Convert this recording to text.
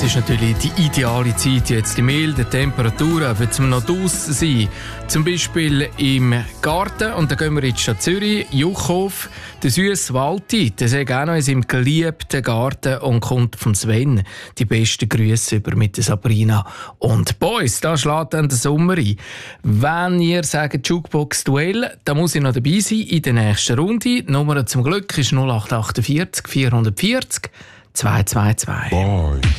Das ist natürlich die ideale Zeit jetzt. Die milden Temperaturen für zum noch draussen sein. Zum Beispiel im Garten. Und da gehen wir in die Stadt Zürich, Juchhof. Der süsse Walti, der sagt auch noch in seinem geliebten Garten und kommt vom Sven. Die besten Grüße über mit der Sabrina und Boys. Da schlägt dann der Sommer ein. Wenn ihr sagt Jukebox-Duell, dann muss ich noch dabei sein in der nächsten Runde. Die Nummer zum Glück ist 0848 440 222. Boy.